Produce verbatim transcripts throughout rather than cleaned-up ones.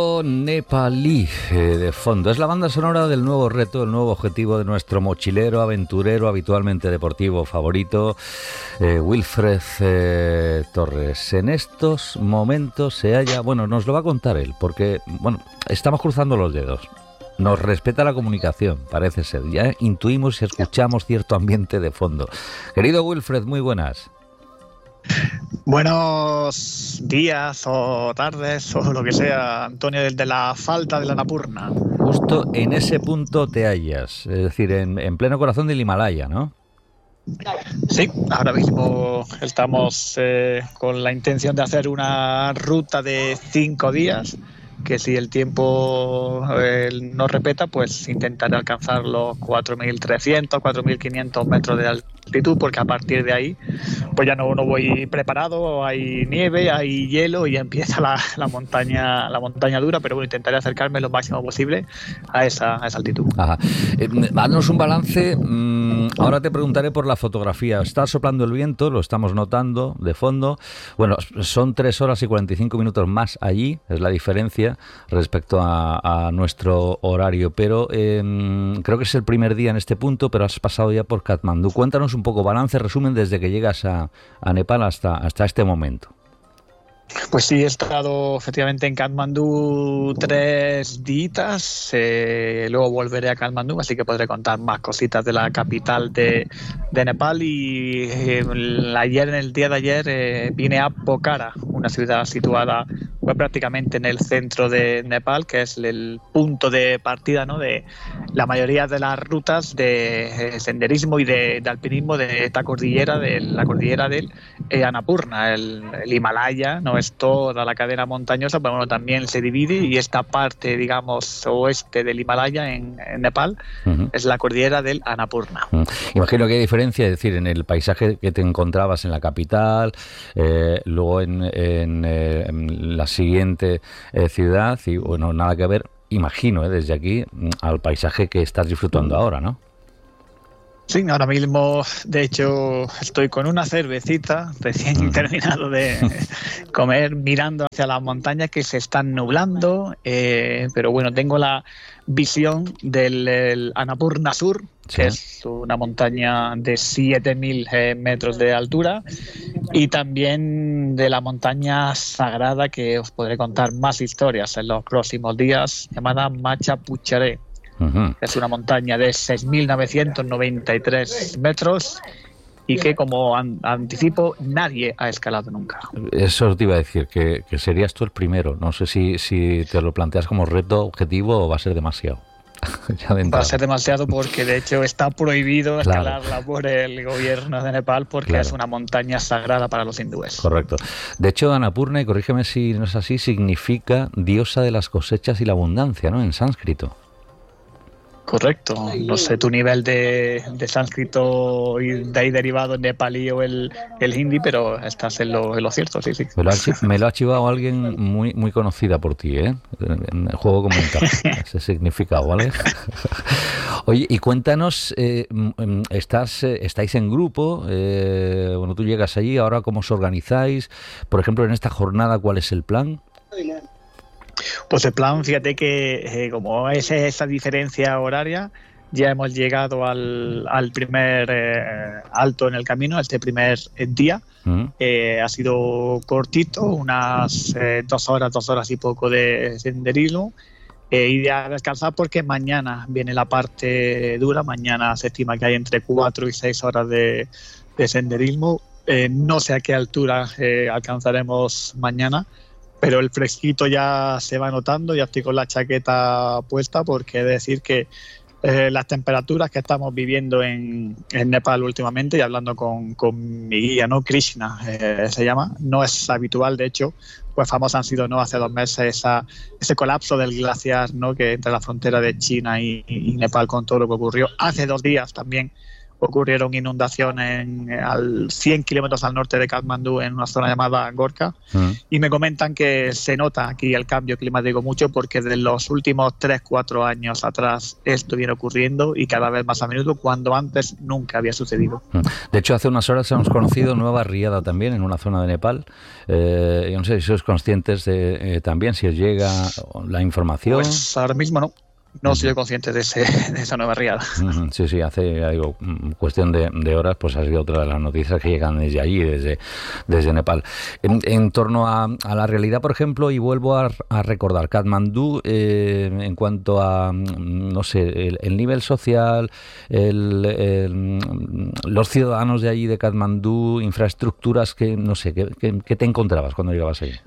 Nepalí eh, de fondo. Es la banda sonora del nuevo reto, el nuevo objetivo de nuestro mochilero, aventurero, habitualmente deportivo favorito, eh, Wilfred eh, Torres. En estos momentos se halla, bueno, nos lo va a contar él, porque, bueno, estamos cruzando los dedos. Nos respeta la comunicación, parece ser. Ya intuimos y escuchamos cierto ambiente de fondo. Querido Wilfred, muy buenas. Buenos días o tardes o lo que sea, Antonio, desde la falda de la Annapurna. Justo en ese punto te hallas, es decir, en, en pleno corazón del Himalaya, ¿no? Sí, ahora mismo estamos eh, con la intención de hacer una ruta de cinco días, que si el tiempo eh, no repeta, pues intentaré alcanzar los cuatro mil trescientos, cuatro mil quinientos metros de altitud, porque a partir de ahí pues ya no, no voy preparado, hay nieve, hay hielo y empieza la, la montaña la montaña dura, pero bueno, intentaré acercarme lo máximo posible a esa, a esa altitud. Ajá. Eh, haznos un balance. Mm, ahora te preguntaré por la fotografía. Está soplando el viento, lo estamos notando de fondo. Bueno, son tres horas y cuarenta y cinco minutos más allí, es la diferencia respecto a, a nuestro horario, pero eh, creo que es el primer día en este punto, pero has pasado ya por Katmandú. Cuéntanos un poco, balance, resumen desde que llegas a, a Nepal hasta, hasta este momento. Pues sí, he estado efectivamente en Katmandú tres días, eh, luego volveré a Katmandú, así que podré contar más cositas de la capital de, de Nepal. Y eh, ayer, en el día de ayer, eh, vine a Pokhara, una ciudad situada pues, prácticamente en el centro de Nepal, que es el punto de partida, ¿no?, de la mayoría de las rutas de senderismo y de, de alpinismo de esta cordillera, de la cordillera del eh, Annapurna, el, el Himalaya, ¿no? Es toda la cadena montañosa, pero bueno, también se divide, y esta parte, digamos, oeste del Himalaya en, en Nepal, uh-huh, es la cordillera del Annapurna. Uh-huh. Imagino que hay diferencia, es decir, en el paisaje que te encontrabas en la capital, eh, luego en, en, eh, en la siguiente eh, ciudad, y bueno, nada que ver, imagino, eh, desde aquí, al paisaje que estás disfrutando ahora, ¿no? Sí, ahora mismo, de hecho, estoy con una cervecita recién terminado de comer, mirando hacia las montañas que se están nublando, eh, pero bueno, tengo la visión del Annapurna Sur, sí, que es una montaña de siete mil eh, metros de altura, y también de la montaña sagrada, que os podré contar más historias en los próximos días, llamada Macha Puchare. Uh-huh. Es una montaña de seis mil novecientos noventa y tres metros y que, como an- anticipo, nadie ha escalado nunca. Eso te iba a decir, que, que serías tú el primero. No sé si, si te lo planteas como reto, objetivo, o va a ser demasiado. Ya de va a ser demasiado porque, de hecho, está prohibido escalarla, claro, por el gobierno de Nepal, porque claro, es una montaña sagrada para los hindúes. Correcto. De hecho, Annapurna, y corrígeme si no es así, significa diosa de las cosechas y la abundancia, ¿no?, en sánscrito. Correcto. No sé tu nivel de, de sánscrito y de ahí derivado en nepalí o el, el hindi, pero estás en lo, en lo cierto, sí, sí. Me lo, ha, me lo ha chivado alguien muy muy conocida por ti, ¿eh? En el juego comentar ese significado, ¿vale? Oye, y cuéntanos, eh, estás, estáis en grupo, eh, bueno, tú llegas allí, ahora ¿cómo os organizáis? Por ejemplo, en esta jornada, ¿cuál es el plan? Pues el plan, fíjate que eh, como es esa diferencia horaria, ya hemos llegado al, al primer eh, alto en el camino, este primer día. Uh-huh. Eh, ha sido cortito, unas eh, dos horas, dos horas y poco de senderismo. Eh, y a descansar porque mañana viene la parte dura. Mañana se estima que hay entre cuatro y seis horas de, de senderismo. Eh, no sé a qué altura eh, alcanzaremos mañana, pero el fresquito ya se va notando. Ya estoy con la chaqueta puesta porque he de decir que eh, las temperaturas que estamos viviendo en, en Nepal últimamente, y hablando con, con mi guía, ¿no?, Krishna eh, se llama, no es habitual. De hecho, pues famosos han sido, ¿no?, hace dos meses esa, ese colapso del glaciar, ¿no?, que entre la frontera de China y, y Nepal, con todo lo que ocurrió. Hace dos días también ocurrieron inundaciones en, al cien kilómetros al norte de Katmandú, en una zona llamada Gorka, mm. y me comentan que se nota aquí el cambio climático mucho, porque de los últimos tres cuatro años atrás esto viene ocurriendo y cada vez más a menudo, cuando antes nunca había sucedido. De hecho, hace unas horas hemos conocido nueva riada también en una zona de Nepal. Eh, yo no sé si sois conscientes de, eh, también, si os llega la información. Pues ahora mismo no. No soy consciente de, ese, de esa nueva riada. Sí, sí, hace, ya digo, cuestión de, de horas, pues ha sido otra de las noticias que llegan desde allí, desde, desde Nepal. En, en torno a, a la realidad, por ejemplo, y vuelvo a, a recordar, Katmandú, eh, en cuanto a, no sé, el, el nivel social, el, el, los ciudadanos de allí de Katmandú, infraestructuras, que no sé, ¿qué, qué, qué te encontrabas cuando llegabas allí?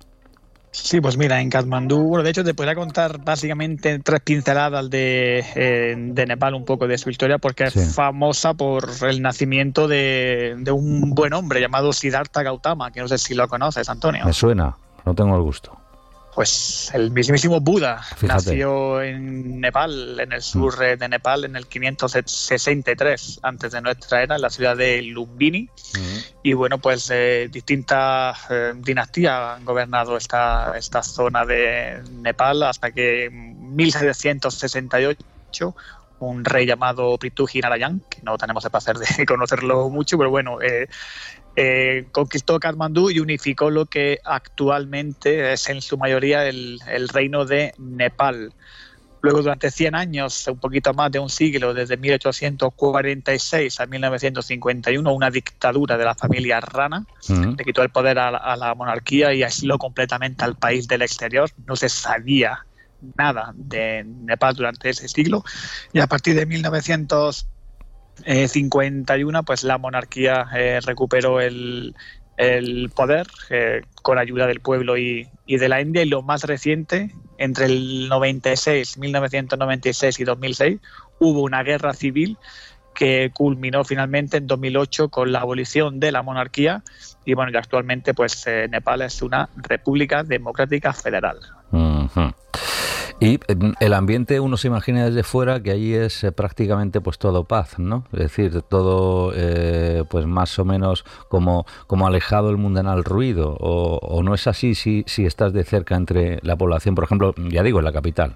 Sí, pues mira, en Katmandú, bueno, de hecho te podría contar básicamente tres pinceladas de, eh, de Nepal, un poco de su historia, porque sí. es famosa por el nacimiento de, de un buen hombre llamado Siddhartha Gautama, que no sé si lo conoces, Antonio. Me suena, no tengo el gusto. Pues el mismísimo Buda. Fíjate. Nació en Nepal, en el sur mm. de Nepal, en el quinientos sesenta y tres antes de nuestra era, en la ciudad de Lumbini. Mm. Y bueno, pues eh, distintas eh, dinastías han gobernado esta, esta zona de Nepal hasta que en mil setecientos sesenta y ocho un rey llamado Prithu Narayan, que no tenemos el placer de conocerlo mucho, pero bueno, eh, eh, conquistó Katmandú y unificó lo que actualmente es en su mayoría el, el reino de Nepal. Luego, durante cien años, un poquito más de un siglo, desde mil ochocientos cuarenta y seis a mil novecientos cincuenta y uno, una dictadura de la familia Rana, uh-huh. le quitó el poder a la, a la monarquía y aisló completamente al país del exterior. No se sabía nada de Nepal durante ese siglo, y a partir de mil novecientos cincuenta y uno pues la monarquía eh, recuperó el, el poder eh, con ayuda del pueblo y, y de la India, y lo más reciente, entre el noventa y seis, mil novecientos noventa y seis y dos mil seis, hubo una guerra civil que culminó finalmente en dos mil ocho con la abolición de la monarquía, y bueno, y actualmente pues eh, Nepal es una república democrática federal. Uh-huh. Y el ambiente, uno se imagina desde fuera que allí es eh, prácticamente pues todo paz, ¿no? Es decir, todo eh, pues más o menos como, como alejado del mundanal ruido, o, o no es así si, si estás de cerca entre la población, por ejemplo, ya digo, en la capital.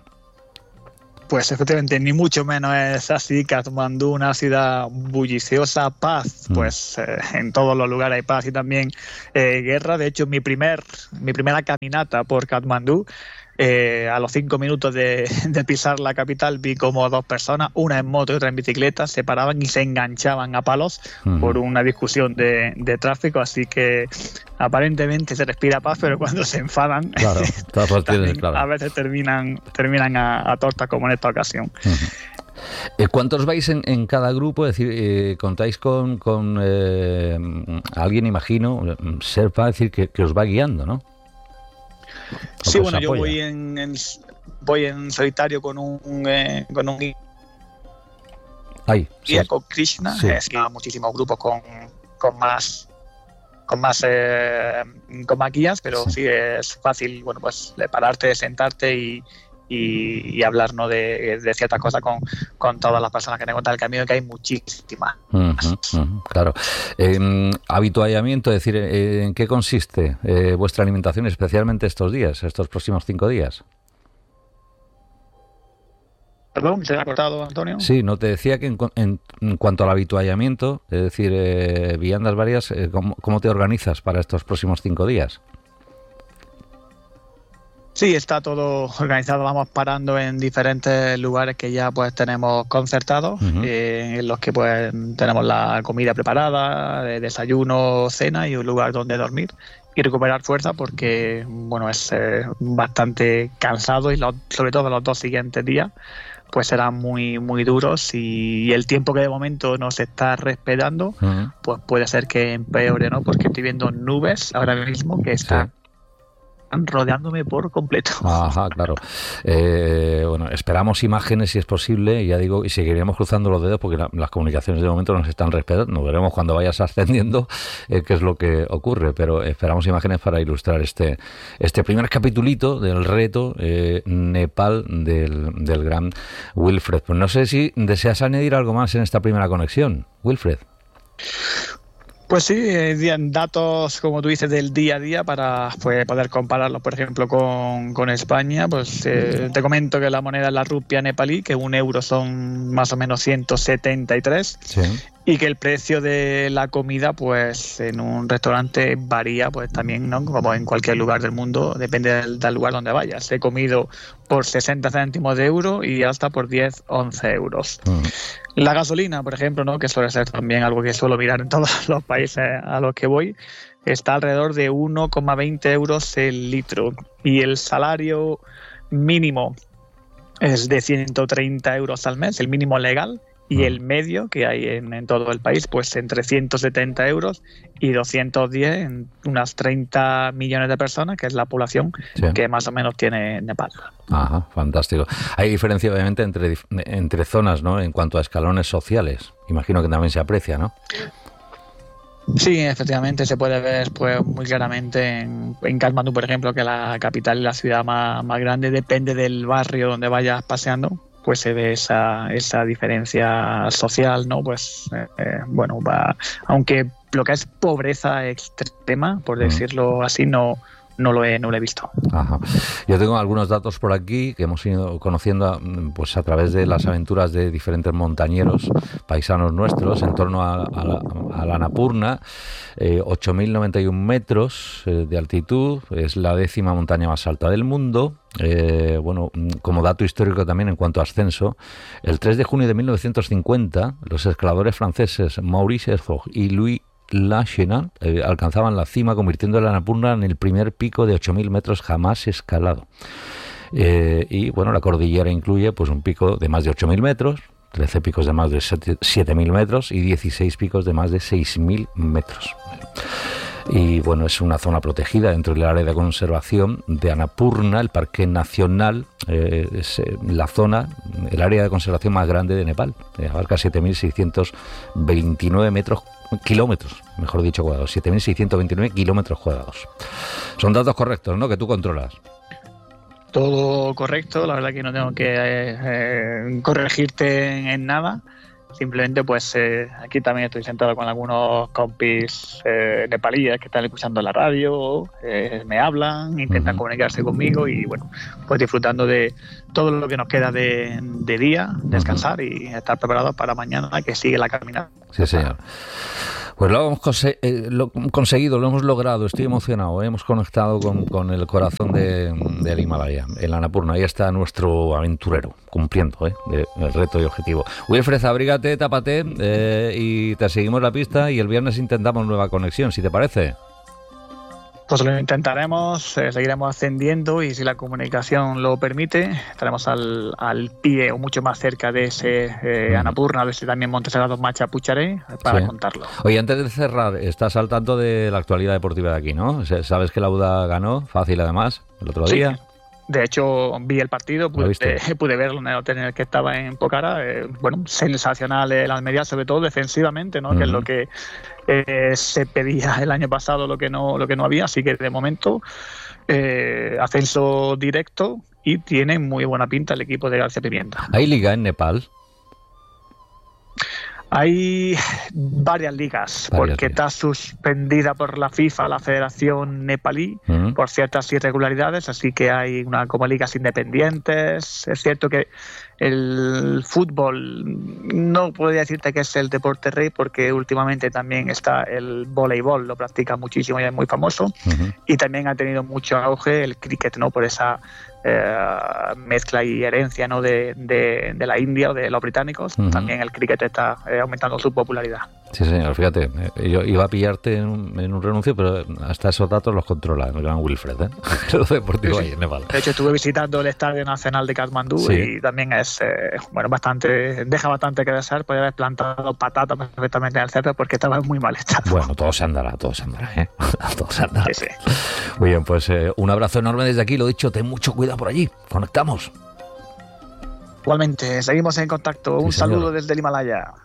Pues efectivamente, ni mucho menos es así. Katmandú, una ciudad bulliciosa, paz, mm. pues eh, en todos los lugares hay paz y también eh, guerra. De hecho, mi primer mi primera caminata por Katmandú, Eh, a los cinco minutos de, de pisar la capital, vi como dos personas, una en moto y otra en bicicleta, se paraban y se enganchaban a palos uh-huh. por una discusión de, de tráfico. Así que aparentemente se respira paz, pero cuando se enfadan, claro, también, claro. a veces terminan terminan a, a tortas, como en esta ocasión. Uh-huh. ¿Cuántos vais en, en cada grupo? Es decir, eh, contáis con, con eh, alguien, imagino, Sherpa, es decir, que, que os va guiando, ¿no? Sí, bueno, yo voy en, en voy en solitario con un eh, con un Ay, guía sí. con Krishna. Sí. Es que hay muchísimos grupos con, con más con más eh, con más guías, pero sí. sí es fácil, bueno, pues de pararte, sentarte y Y, y hablar, ¿no?, de, de ciertas cosas con, con todas las personas que te cuentan el camino, que hay muchísimas. Uh-huh, uh-huh, claro. Eh, habituallamiento, es decir, eh, ¿en qué consiste eh, vuestra alimentación, especialmente estos días, estos próximos cinco días? Perdón, ¿se ha cortado, Antonio? Sí, no, te decía que en, en, en cuanto al habituallamiento, es decir, eh, viandas varias, eh, ¿cómo, ¿cómo te organizas para estos próximos cinco días? Sí, está todo organizado, vamos parando en diferentes lugares que ya pues tenemos concertados, uh-huh. eh, en los que pues tenemos la comida preparada, de desayuno, cena y un lugar donde dormir y recuperar fuerza, porque bueno, es eh, bastante cansado, y los, sobre todo los dos siguientes días pues serán muy muy duros, y, y el tiempo que de momento nos está respetando, uh-huh. pues puede ser que empeore, ¿no? Porque estoy viendo nubes ahora mismo que están sí. rodeándome por completo. Ajá, claro. Eh, bueno, esperamos imágenes si es posible, ya digo, y seguiremos cruzando los dedos porque la, las comunicaciones de momento nos están respetando. Veremos cuando vayas ascendiendo eh, qué es lo que ocurre, pero esperamos imágenes para ilustrar este este primer capitulito del reto eh, Nepal del, del gran Wilfred. Pues no sé si deseas añadir algo más en esta primera conexión, Wilfred. Pues sí, datos, como tú dices, del día a día para pues, poder compararlos, por ejemplo, con, con España. Pues eh, te comento que la moneda es la rupia nepalí, que un euro son más o menos ciento setenta y tres. Sí. Y que el precio de la comida, pues en un restaurante varía, pues también, ¿no? Como en cualquier lugar del mundo, depende del, del lugar donde vayas. He comido por sesenta céntimos de euro y hasta por diez, once euros. Mm. La gasolina, por ejemplo, ¿no? Que suele ser también algo que suelo mirar en todos los países a los que voy, está alrededor de uno coma veinte euros el litro. Y el salario mínimo es de ciento treinta euros al mes, el mínimo legal. Y el medio que hay en, en todo el país, pues entre ciento setenta euros y doscientos diez en unas treinta millones de personas, que es la población sí. que más o menos tiene Nepal. Ajá, fantástico. Hay diferencia obviamente entre, entre zonas, ¿no? En cuanto a escalones sociales. Imagino que también se aprecia, ¿no? Sí, efectivamente se puede ver pues muy claramente en, en Katmandú, por ejemplo, que la capital y la ciudad más, más grande, depende del barrio donde vayas paseando, pues se ve esa, esa diferencia social, ¿no? Pues, eh, bueno, va, aunque lo que es pobreza extrema, por decirlo así, no, no lo he, no lo he visto. Ajá. Yo tengo algunos datos por aquí que hemos ido conociendo pues a través de las aventuras de diferentes montañeros paisanos nuestros en torno a, a, la, a la Annapurna. eh, ocho mil noventa y un metros eh, de altitud, es la décima montaña más alta del mundo. Eh, bueno, como dato histórico también en cuanto a ascenso, el tres de junio de mil novecientos cincuenta los escaladores franceses Maurice Herzog y Louis Lachenal eh, alcanzaban la cima, convirtiendo la Annapurna en el primer pico de ocho mil metros jamás escalado. Eh, y bueno, la cordillera incluye pues un pico de más de ocho mil metros, trece picos de más de siete mil metros y dieciséis picos de más de seis mil metros. Y bueno, es una zona protegida dentro del área de conservación de Annapurna, el Parque Nacional, eh, es eh, la zona, el área de conservación más grande de Nepal, eh, abarca siete mil seiscientos veintinueve metros, kilómetros, mejor dicho, cuadrados, siete mil seiscientos veintinueve kilómetros cuadrados. Son datos correctos, ¿no?, que tú controlas. Todo correcto, la verdad que no tengo que eh, eh, corregirte en, en nada. Simplemente, pues eh, aquí también estoy sentado con algunos compis eh, nepalíes que están escuchando la radio, eh, me hablan, intentan uh-huh. comunicarse conmigo y, bueno, pues disfrutando de todo lo que nos queda de, de día, descansar uh-huh. y estar preparados para mañana, que sigue la caminata. Sí, señor. Pues lo hemos conse- eh, lo conseguido, lo hemos logrado, estoy emocionado, ¿eh? Hemos conectado con, con el corazón de, del Himalaya, el Annapurna. Ahí está nuestro aventurero, cumpliendo ¿eh? de, el reto y objetivo. Wilfred, abrígate, tápate eh, y te seguimos la pista y el viernes intentamos nueva conexión, si te parece. Pues lo intentaremos, eh, seguiremos ascendiendo y si la comunicación lo permite, estaremos al, al pie o mucho más cerca de ese eh, mm. Annapurna, de ese también Monte Sagrado Machapucharé, para sí. contarlo. Oye, antes de cerrar, estás al tanto de la actualidad deportiva de aquí, ¿no? Sabes que la U D A ganó, fácil además, el otro sí. día. De hecho, vi el partido, pude, pude verlo en el hotel en el que estaba en Pokhara. Eh, bueno, sensacional el Almería, sobre todo defensivamente, ¿no? Uh-huh. Que es lo que eh, se pedía el año pasado, lo que no, lo que no había. Así que de momento, eh, ascenso directo y tiene muy buena pinta el equipo de García Pimienta. ¿Hay liga en Nepal? Hay varias ligas, varias porque ligas. Está suspendida por la FIFA, la Federación Nepalí, uh-huh. por ciertas irregularidades, así que hay una como ligas independientes. Es cierto que el fútbol no podría decirte que es el deporte rey, porque últimamente también está el voleibol, lo practica muchísimo y es muy famoso, uh-huh. y también ha tenido mucho auge el cricket, ¿no? Por esa eh, mezcla y herencia, ¿no?, de, de, de la India o de los británicos, uh-huh. también el cricket está eh, aumentando su popularidad. Sí, señor, fíjate, yo iba a pillarte en un, en un renuncio, pero hasta esos datos los controla el gran Wilfred, ¿eh? Lo deportivo sí, ahí en Nepal. De hecho, estuve visitando el Estadio Nacional de Katmandú, sí. y también es, eh, bueno, bastante, deja bastante que desear. Podría haber plantado patatas perfectamente en el césped porque estaba en muy mal estado. Bueno, todo se andará, todo se andará, ¿eh? Todo se andará. Sí, sí. Muy bien, pues eh, un abrazo enorme desde aquí, lo dicho, ten mucho cuidado por allí, conectamos. Igualmente, seguimos en contacto. Un sí, saludo desde el Himalaya.